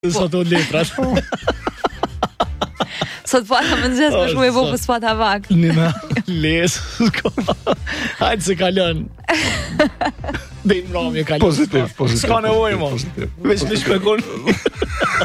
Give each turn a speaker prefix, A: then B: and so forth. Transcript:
A: Sot u letrat.
B: Sot po ata mëngjes më shkruaj vogël s'pa ta vak.
A: Nina, les. Hajde se kalon. Dhe i mrami e kalon.
C: Pozitiv.
A: S'ka nevojë mo. Veç në shpekon.